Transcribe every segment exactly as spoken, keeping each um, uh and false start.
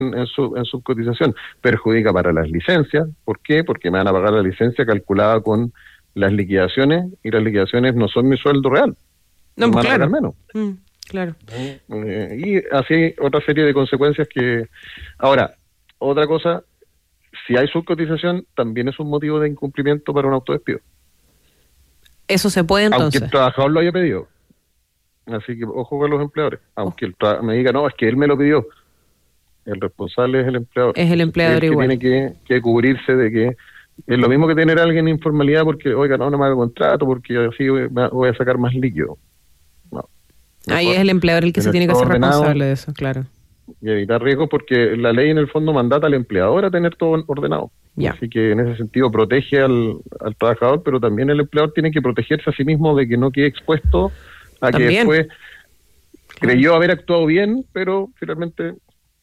en su, en su cotización. Perjudica para las licencias. ¿Por qué? Porque me van a pagar la licencia calculada con las liquidaciones, y las liquidaciones no son mi sueldo real. No, me pues van claro. a pagar menos. Mm, claro. Eh, y así otra serie de consecuencias que... Ahora, otra cosa, si hay subcotización, también es un motivo de incumplimiento para un autodespido. Eso se puede entonces. Aunque el trabajador lo haya pedido. Así que ojo con los empleadores. Aunque el tra- me diga, no, es que él me lo pidió. El responsable es el empleador. Es el empleador el que igual. Tiene que, que cubrirse de que es lo mismo que tener a alguien en informalidad porque, oiga, no, no me haga contrato porque así voy, voy a sacar más líquido. No. Ahí es el empleador el que se tiene que hacer responsable de eso, claro. Y evitar riesgos porque la ley en el fondo mandata al empleador a tener todo ordenado. Ya. Así que en ese sentido protege al, al trabajador, pero también el empleador tiene que protegerse a sí mismo de que no quede expuesto a También. que después creyó haber actuado bien, pero finalmente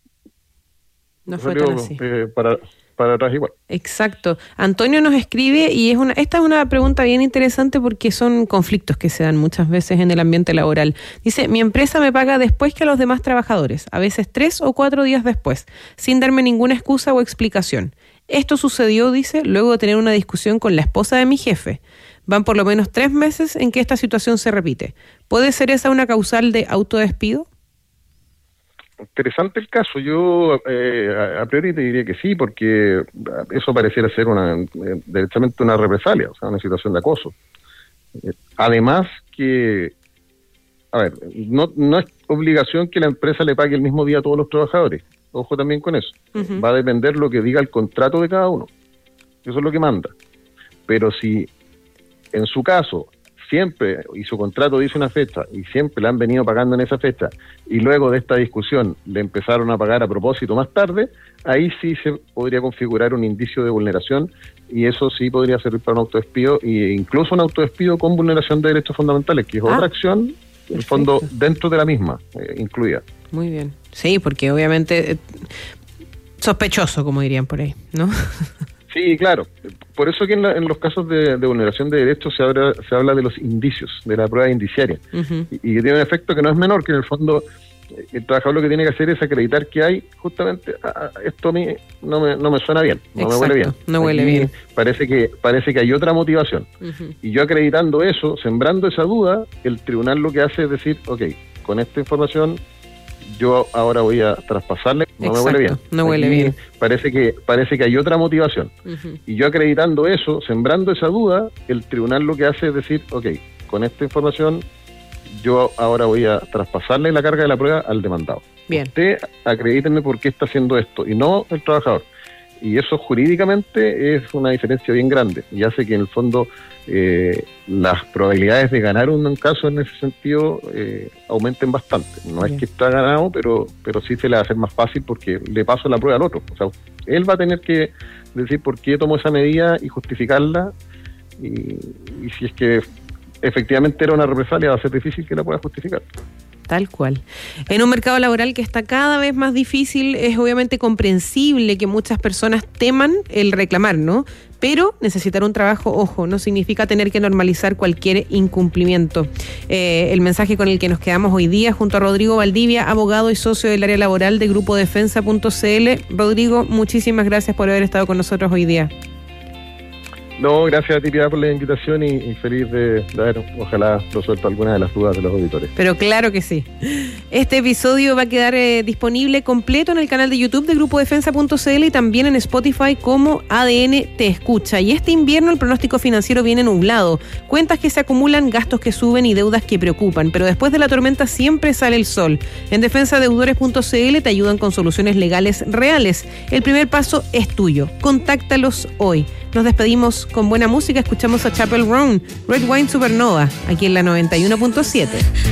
no fue salió, tan así. Eh, para, para atrás igual. Exacto. Antonio nos escribe y es una, esta es una pregunta bien interesante porque son conflictos que se dan muchas veces en el ambiente laboral. Dice, mi empresa me paga después que a los demás trabajadores, a veces tres o cuatro días después, sin darme ninguna excusa o explicación. Esto sucedió, dice, luego de tener una discusión con la esposa de mi jefe. Van por lo menos tres meses en que esta situación se repite. ¿Puede ser esa una causal de autodespido? Interesante el caso. Yo eh, a, a priori te diría que sí, porque eso pareciera ser una eh, directamente una represalia, o sea, una situación de acoso. Eh, además que, a ver, no, no es obligación que la empresa le pague el mismo día a todos los trabajadores. Ojo también con eso. Uh-huh. Va a depender lo que diga el contrato de cada uno. Eso es lo que manda. Pero si en su caso siempre, y su contrato dice una fecha, y siempre le han venido pagando en esa fecha, y luego de esta discusión le empezaron a pagar a propósito más tarde, ahí sí se podría configurar un indicio de vulneración, y eso sí podría servir para un autodespido, e incluso un autodespido con vulneración de derechos fundamentales, que es ah, otra acción, en el fondo, dentro de la misma, eh, incluida. Muy bien. Sí, porque obviamente, eh, sospechoso, como dirían por ahí, ¿no? Sí, claro. Por eso que en, la, en los casos de, de vulneración de derechos se habla, se habla de los indicios, de la prueba indiciaria. Uh-huh. Y, y tiene un efecto que no es menor, que en el fondo el trabajador lo que tiene que hacer es acreditar que hay justamente, ah, esto a mí no me, no me suena bien, no Exacto, me huele bien. No huele Aquí bien. Parece que, parece que hay otra motivación. Uh-huh. Y yo acreditando eso, sembrando esa duda, el tribunal lo que hace es decir, ok, con esta información yo ahora voy a traspasarle, no Exacto, me huele bien. No huele Aquí bien. Parece que, parece que hay otra motivación. Uh-huh. Y yo acreditando eso, sembrando esa duda, el tribunal lo que hace es decir, ok, con esta información yo ahora voy a traspasarle la carga de la prueba al demandado. Bien. Usted acredíteme por qué está haciendo esto, y no el trabajador. Y eso jurídicamente es una diferencia bien grande, y hace que en el fondo eh, las probabilidades de ganar un caso en ese sentido eh, aumenten bastante. No Bien. Es que está ganado, pero pero sí se le va a hacer más fácil porque le paso la prueba al otro. O sea, él va a tener que decir por qué tomó esa medida y justificarla, y, y si es que efectivamente era una represalia, va a ser difícil que la pueda justificar. Tal cual. En un mercado laboral que está cada vez más difícil, es obviamente comprensible que muchas personas teman el reclamar, ¿no? Pero necesitar un trabajo, ojo, no significa tener que normalizar cualquier incumplimiento. Eh, el mensaje con el que nos quedamos hoy día junto a Rodrigo Valdivia, abogado y socio del área laboral de Grupo Defensa punto c l. Rodrigo, muchísimas gracias por haber estado con nosotros hoy día. No, gracias a ti, Piedad, por la invitación y, y feliz de, de haber, ojalá, resuelto algunas de las dudas de los auditores. Pero claro que sí. Este episodio va a quedar eh, disponible completo en el canal de YouTube de Grupo Defensa punto c l y también en Spotify como A D N Te Escucha. Y este invierno el pronóstico financiero viene nublado. Cuentas que se acumulan, gastos que suben y deudas que preocupan. Pero después de la tormenta siempre sale el sol. En defensa deudores punto c l te ayudan con soluciones legales reales. El primer paso es tuyo. Contáctalos hoy. Nos despedimos con buena música, escuchamos a Chapel Roan, Red Wine Supernova, aquí en la noventa y uno punto siete.